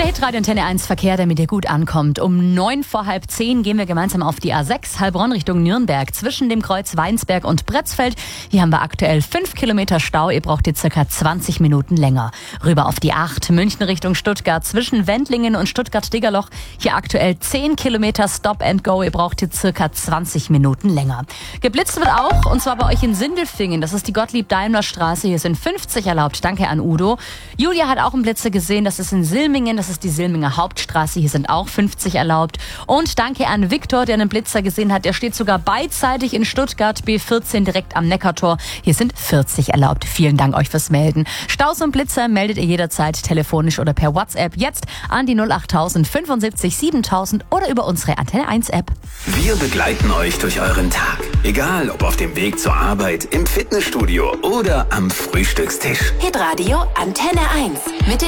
Der Hitradio Antenne 1 Verkehr, der mit dir gut ankommt. Um 9:45 gehen wir gemeinsam auf die A6 Heilbronn Richtung Nürnberg zwischen dem Kreuz Weinsberg und Bretzfeld. Hier haben wir aktuell 5 Kilometer Stau. Ihr braucht hier circa 20 Minuten länger. Rüber auf die 8 München Richtung Stuttgart zwischen Wendlingen und Stuttgart-Diggerloch. Hier aktuell 10 Kilometer Stop and Go. Ihr braucht hier circa 20 Minuten länger. Geblitzt wird auch, und zwar bei euch in Sindelfingen. Das ist die Gottlieb-Daimler-Straße. Hier sind 50 erlaubt. Danke an Udo. Julia hat auch einen Blitzer gesehen. Das ist in Silmingen. Das ist die Silminger Hauptstraße. Hier sind auch 50 erlaubt. Und danke an Viktor, der einen Blitzer gesehen hat. Der steht sogar beidseitig in Stuttgart, B14 direkt am Neckartor. Hier sind 40 erlaubt. Vielen Dank euch fürs Melden. Staus und Blitzer meldet ihr jederzeit telefonisch oder per WhatsApp jetzt an die 08000 75 7000 oder über unsere Antenne 1 App. Wir begleiten euch durch euren Tag. Egal ob auf dem Weg zur Arbeit, im Fitnessstudio oder am Frühstückstisch. Hitradio Antenne 1 mit